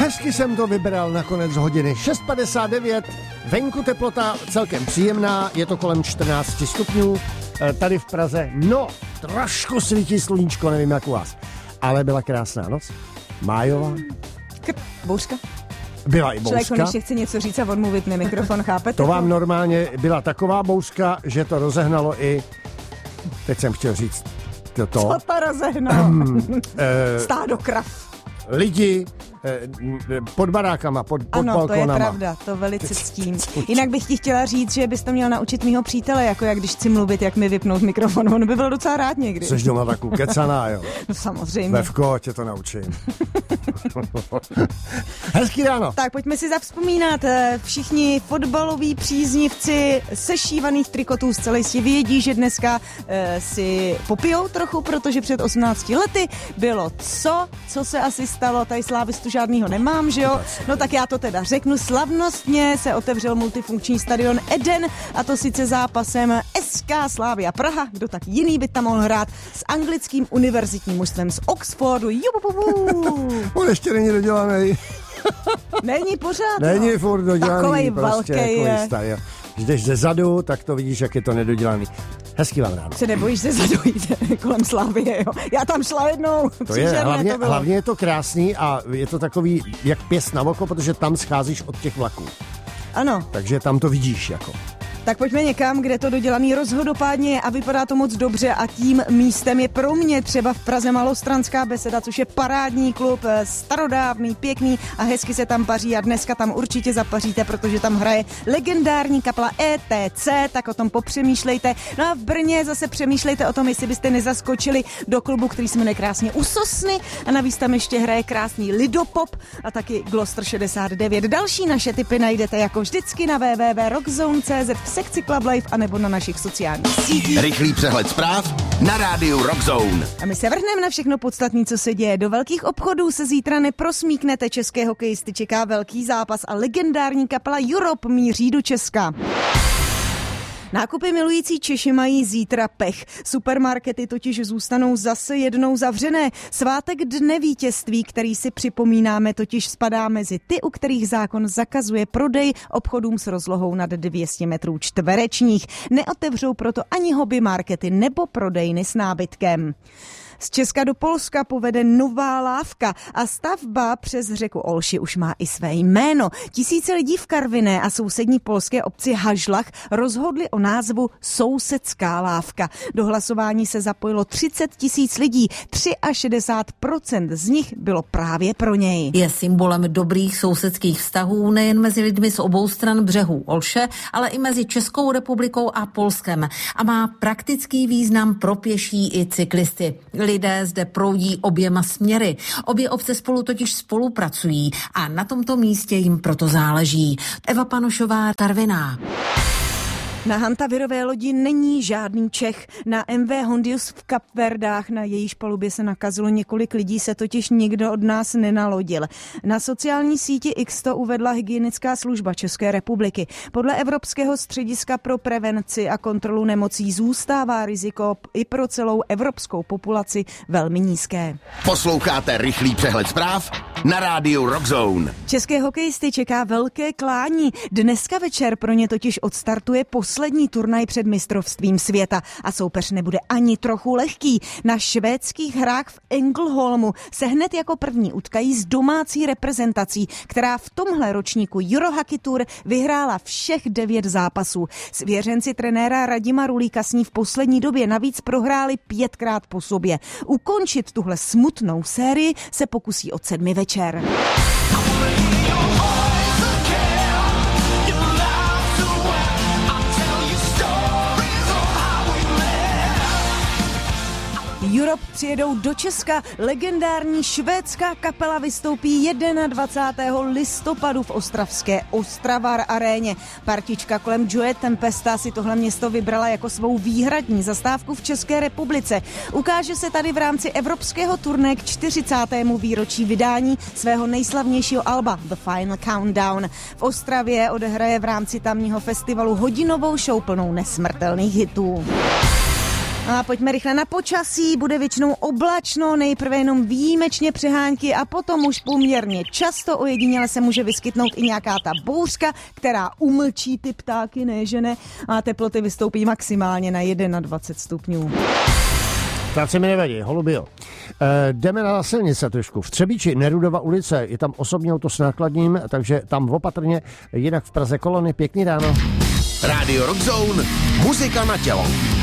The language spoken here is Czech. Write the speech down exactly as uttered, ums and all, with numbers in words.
Hezky jsem to vybral na konec hodiny. šest padesát devět, venku teplota celkem příjemná, je to kolem čtrnáct stupňů. Tady v Praze, no, trošku svítí sluníčko, nevím jak u vás. Ale byla krásná noc. Májová. Kr- bouřka. Byla i bouřka. Člověk konečně chce něco říct a odmluvit mi mikrofon, chápete? To vám normálně byla taková bouřka, že to rozehnalo i... Teď jsem chtěl říct toto. Co to rozehnalo? Um, e... Stádo krav. Lidi pod barákama, pod, pod ano, balkonama. Ano, to je pravda, to velice ctím. Jinak bych ti chtěla říct, že bys to měl naučit mýho přítele, jako jak když chci mluvit, jak mi vypnout mikrofon. On by byl docela rád někdy. Jsi doma takovou kecaná, jo? No samozřejmě. Vevko, tě to naučím. Hezký ráno. Tak pojďme si zavzpomínat. Všichni fotbaloví příznivci sešívaných trikotů zcela jistě vědí, že dneska e, si popijou trochu, protože před osmnácti lety bylo co? Co se asi stalo? Tady slávistu žádnýho nemám, že jo? No tak já to teda řeknu. Slavnostně se otevřel multifunkční stadion Eden, a to sice zápasem S K Slavia Praha, kdo tak jiný by tam mohl hrát, s anglickým univerzitním mužstvem z Oxfordu. Jubububu. On ještě není dodělaný. Není pořád. Není no. furt dodělaný. Takovej prostě, velký je. Stadion. Když jdeš ze zadu, tak to vidíš, jak je to nedodělaný. Hezký vám ráno. Se nebojíš ze zadu jít kolem Slavie, jo? Já tam šla jednou. To je, hlavně, to hlavně je to krásný a je to takový jak pěst na oko, protože tam scházíš od těch vlaků. Ano. Takže tam to vidíš jako. Tak pojďme někam, kde to dodělaný rozhodopádně je a vypadá to moc dobře, a tím místem je pro mě třeba v Praze Malostranská beseda, což je parádní klub, starodávný, pěkný a hezky se tam paří, a dneska tam určitě zapaříte, protože tam hraje legendární kapela E T C, tak o tom popřemýšlejte. No a v Brně zase přemýšlejte o tom, jestli byste nezaskočili do klubu, který se jmenuje krásně U Sosny, a navíc tam ještě hraje krásný lidopop a taky Gloster šedesát devět. Další naše tipy najdete jako vždycky na w w w tečka rockzone tečka c z v sekci Club Life anebo na našich sociálních sítích. Rychlý přehled zpráv na rádiu Rockzone. A my se vrhneme na všechno podstatné, co se děje. Do velkých obchodů se zítra neprosmíknete. České hokejisty čeká velký zápas a legendární kapela Europe míří do Česka. Nákupy milující Češi mají zítra pech. Supermarkety totiž zůstanou zase jednou zavřené. Svátek Dne vítězství, který si připomínáme, totiž spadá mezi ty, u kterých zákon zakazuje prodej obchodům s rozlohou nad dvě stě metrů čtverečních. Neotevřou proto ani hobby markety nebo prodejny s nábytkem. Z Česka do Polska povede nová lávka a stavba přes řeku Olši už má i své jméno. Tisíce lidí v Karviné a sousední polské obci Hažlach rozhodli o názvu Sousedská lávka. Do hlasování se zapojilo třicet tisíc lidí, šedesát tři procent z nich bylo právě pro něj. Je symbolem dobrých sousedských vztahů nejen mezi lidmi z obou stran břehů Olše, ale i mezi Českou republikou a Polskem a má praktický význam pro pěší i cyklisty. Lidé zde proudí oběma směry. Obě obce spolu totiž spolupracují a na tomto místě jim proto záleží. Eva Panošová, Karviná. Na Hantavirové lodi není žádný Čech. Na M V Hondius v Kapverdách, na jejíž palubě se nakazilo několik lidí, se totiž nikdo od nás nenalodil. Na sociální síti X to uvedla hygienická služba České republiky. Podle Evropského střediska pro prevenci a kontrolu nemocí zůstává riziko i pro celou evropskou populaci velmi nízké. Posloucháte rychlý přehled zpráv na rádiu Rockzone. České hokejisty čeká velké klání. Dneska večer pro ně totiž odstartuje poslední turnaj před mistrovstvím světa a soupeř nebude ani trochu lehký. Na švédských hrách v Ängelholmu se hned jako první utkají s domácí reprezentací, která v tomhle ročníku Eurohockey Tour vyhrála všech devět zápasů. Svěřenci trenéra Radima Rulíka s ní v poslední době navíc prohráli pětkrát po sobě. Ukončit tuhle smutnou sérii se pokusí od sedmi večer. Europe přijedou do Česka. Legendární švédská kapela vystoupí dvacátého prvního listopadu v ostravské Ostravar aréně. Partička kolem Joe Tempesta si tohle město vybrala jako svou výhradní zastávku v České republice. Ukáže se tady v rámci evropského turné k čtyřicátému výročí vydání svého nejslavnějšího alba The Final Countdown. V Ostravě odehraje v rámci tamního festivalu hodinovou show plnou nesmrtelných hitů. A pojďme rychle na počasí. Bude většinou oblačno, nejprve jenom výjimečně přehánky a potom už poměrně často ojediněle se může vyskytnout i nějaká ta bouřka, která umlčí ty ptáky, ne že ne, a teploty vystoupí maximálně na dvacet jedna stupňů. Ptáci mi nevadí, holuby jo. E, jdeme na silnice trošku. V Třebíči Nerudova ulice, je tam osobní auto s nákladním, takže tam opatrně, jinak v Praze kolony. Pěkný ráno. Radio Rock Zone, muzika na tělo.